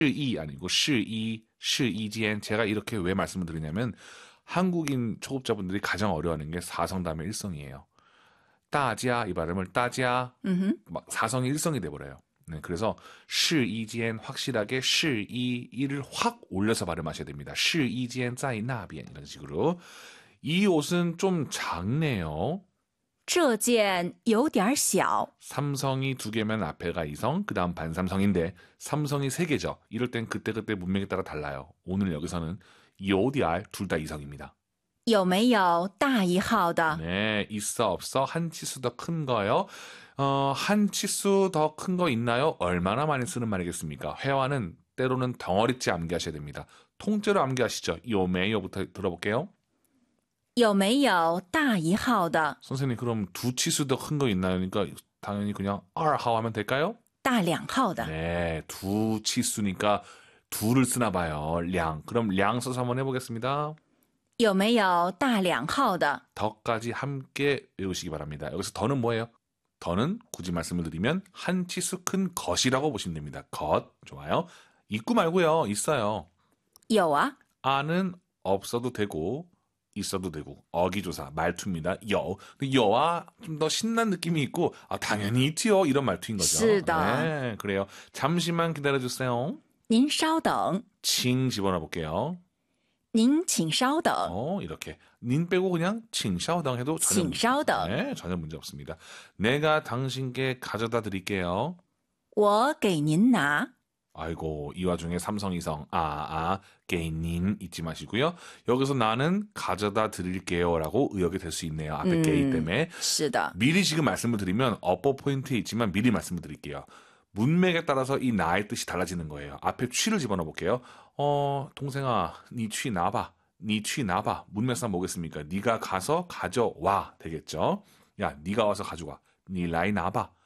시이 아니고 시이间 제가 이렇게 왜 말씀을 드리냐면 한국인 초급자분들이 가장 어려워하는 게 사성다음의 일성이에요. 따지야 이 발음을 따지야 막 사성이 일성이 돼버려요. 네, 그래서 시이间 확실하게 시이를 확 올려서 발음하셔야 됩니다. 시이间 在那边 이런 식으로. 이 옷은 좀 작네요. 这件有点小. 삼성이 두 개면 앞에가 이성, 그 다음 반삼성인데 삼성이 세 개죠. 이럴 땐 그때그때 문맥에 따라 달라요. 오늘 여기서는 요디알 둘 다 이성입니다. 有没有大一号的? 네, 있어 없어 한 치수 더 큰 거요. 한 치수 더 큰 거 있나요? 얼마나 많이 쓰는 말이겠습니까? 회화는 때로는 덩어리째 암기하셔야 됩니다. 통째로 암기하시죠. 요메요부터 들어볼게요. 有没有大一号的? 선생님 그럼 두 치수 더 큰 거 있나요? 그러니까 당연히 그냥 2号 하면 될까요? 大两号的. 네, 두 치수니까 둘을 쓰나 봐요. 량. 그럼 량 써서 한번 해보겠습니다. 有没有大两号的? 더까지 함께 외우시기 바랍니다. 여기서 더는 뭐예요? 더는 굳이 말씀을 드리면 한 치수 큰 것이라고 보시면 됩니다. 것. 좋아요. 있고 말고요. 있어요. 有啊. 아는 없어도 되고 있어도 되고 어기조사 말투입니다. 근데 여와 좀 더 신난 느낌이 있고 당연히 있지요 이런 말투인 거죠. 是的. 네, 그래요. 잠시만 기다려주세요. 您稍等. 칭 집어넣어 볼게요. 您请稍等. 이렇게 닌 빼고 그냥 칭샤오당 해도 전혀, 请稍等. 네, 전혀 문제 없습니다. 내가 당신께 가져다 드릴게요. 我给您拿. 아이고 이 와중에 삼성이성 게이님 잊지 마시고요. 여기서 나는 가져다 드릴게요 라고 의역이 될 수 있네요. 앞에 게이 때문에. 是的. 미리 지금 말씀을 드리면 어법 포인트에 있지만 미리 말씀을 드릴게요. 문맥에 따라서 이 나의 뜻이 달라지는 거예요. 앞에 취를 집어넣어 볼게요. 동생아 니 취 나봐. 니 취 나봐. 문맥상 뭐겠습니까? 니가 가서 가져와 되겠죠. 야 니가 와서 가져와. 니 라이 나봐.